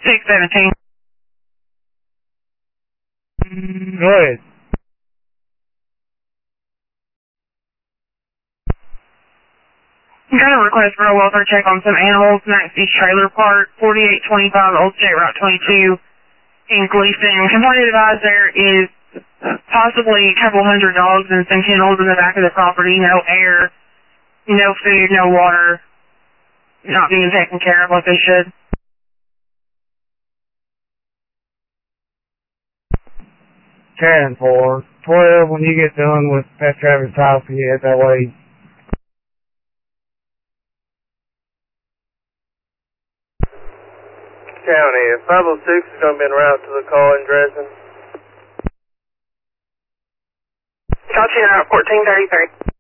617. Go ahead. I'm trying to request for a welfare check on some animals, Maxie's Trailer Park, 4825 Old State Route 22 in Gleason. Complaint advised there is possibly a couple hundred dogs and some kennels in the back of the property, no air, no food, no water, not being taken care of like they should. 10-4. 12, when you get done with Pet Travis' house, you head that way. County, 506 is going to be en route to the call in Dresden. Caught you in Route 1433.